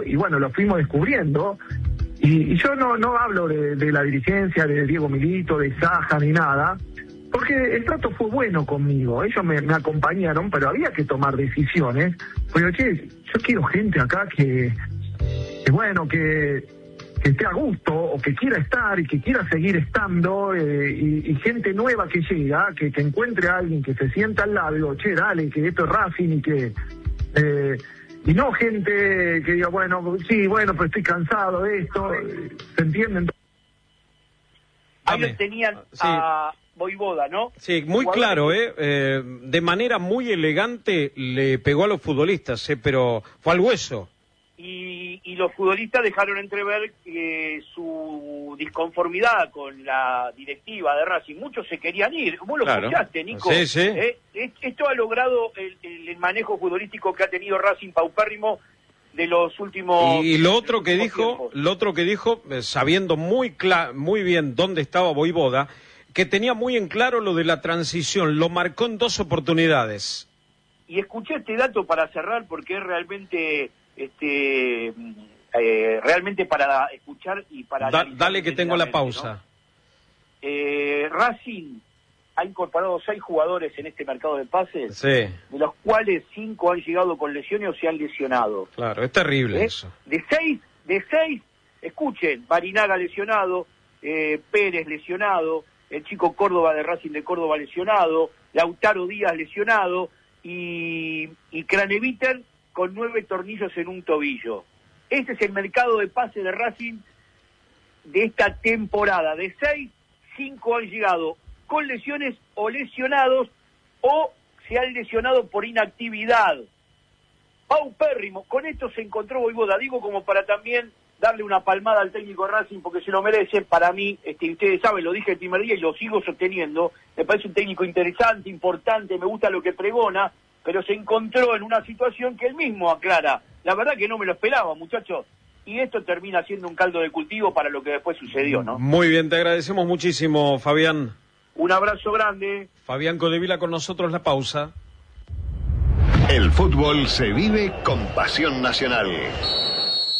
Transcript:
y bueno, lo fuimos descubriendo. Y yo no hablo de la dirigencia, de Diego Milito, de Saja, ni nada, porque el trato fue bueno conmigo. Ellos me acompañaron, pero había que tomar decisiones. Pero, che, yo quiero gente acá que esté a gusto, o que quiera estar y que quiera seguir estando, y gente nueva que llega, que encuentre a alguien que se sienta al lado y digo, che, dale, que esto es Racing y que... y no gente que diga, bueno, sí, bueno, pero estoy cansado de esto, ¿se entienden? Ahí lo tenían a Voivoda, ¿no? Sí, muy claro, de manera muy elegante le pegó a los futbolistas, pero fue al hueso. Y los futbolistas dejaron entrever su disconformidad con la directiva de Racing. Muchos se querían ir. Vos lo escuchaste, Nico. Sí, sí. Esto ha logrado el manejo futbolístico que ha tenido Racing paupérrimo de los últimos... Y lo otro que dijo, sabiendo muy bien dónde estaba Voivoda, que tenía muy en claro lo de la transición, lo marcó en 2 oportunidades. Y escuché este dato para cerrar porque es realmente... realmente para escuchar y para... Dale que tengo la pausa. ¿No? Racing ha incorporado 6 jugadores en este mercado de pases, sí, de los cuales 5 han llegado con lesiones o se han lesionado. Claro, es terrible eso. De seis, escuchen, Barinaga lesionado, Pérez lesionado, el chico Córdoba de Racing de Córdoba lesionado, Lautaro Díaz lesionado y Craneviter con 9 tornillos en un tobillo. Ese es el mercado de pase de Racing de esta temporada. De 6, 5 han llegado con lesiones o lesionados o se han lesionado por inactividad. Paupérrimo. Con esto se encontró Voivoda. Digo como para también darle una palmada al técnico de Racing porque se lo merece. Para mí, ustedes saben, lo dije el primer día y lo sigo sosteniendo. Me parece un técnico interesante, importante, me gusta lo que pregona, pero se encontró en una situación que él mismo aclara. La verdad que no me lo esperaba, muchachos. Y esto termina siendo un caldo de cultivo para lo que después sucedió, ¿no? Muy bien, te agradecemos muchísimo, Fabián. Un abrazo grande. Fabián Codevila con nosotros, la pausa. El fútbol se vive con pasión nacional.